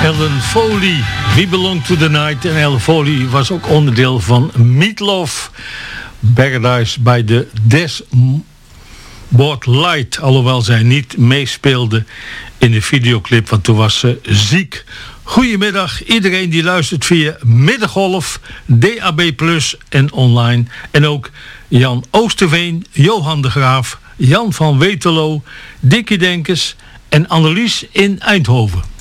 Ellen Foley, We Belong to the Night. En Ellen Foley was ook onderdeel van Meatloaf, Paradise by the Dashboard Light. Alhoewel zij niet meespeelde in de videoclip, want toen was ze ziek. Goedemiddag, iedereen die luistert via Middengolf, DAB+, en online. En ook Jan Oosterveen, Johan de Graaf, Jan van Weterlo, Dikkie Denkers en Annelies in Eindhoven.